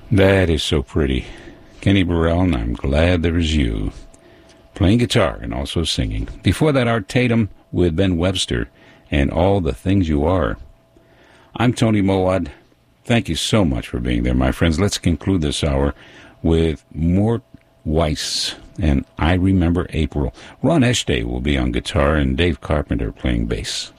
That is so pretty. Kenny Burrell, and I'm Glad There Is You. Playing guitar and also singing. Before that, Art Tatum with Ben Webster and All the Things You Are. I'm Tony Mowat. Thank you so much for being there, my friends. Let's conclude this hour with Mort Weiss and I Remember April. Ron Eshday will be on guitar and Dave Carpenter playing bass.